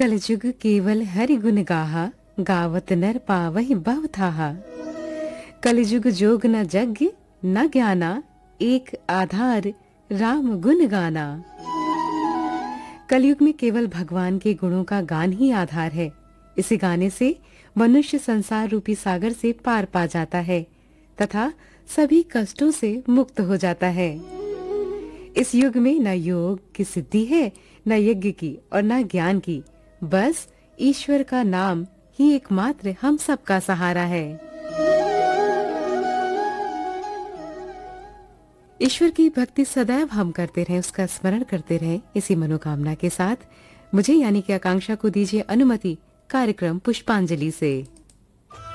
कलजुग केवल हरि गुण गाहा, गावत नर पावहि भव थाहा। कलजुग जोग न जग न ज्ञाना, एक आधार राम गुण गाना। कलयुग में केवल भगवान के गुणों का गान ही आधार है। इसी गाने से मनुष्य संसार रूपी सागर से पार पा जाता है तथा सभी कष्टों से मुक्त हो जाता है। इस युग में न योग की सिद्धि है, न यज्ञ की और न ज्ञान की, बस ईश्वर का नाम ही एकमात्र हम सबका सहारा है। ईश्वर की भक्ति सदैव हम करते रहें, उसका स्मरण करते रहें, इसी मनोकामना के साथ मुझे यानी कि आकांक्षा को दीजिए अनुमति कार्यक्रम पुष्पांजलि से।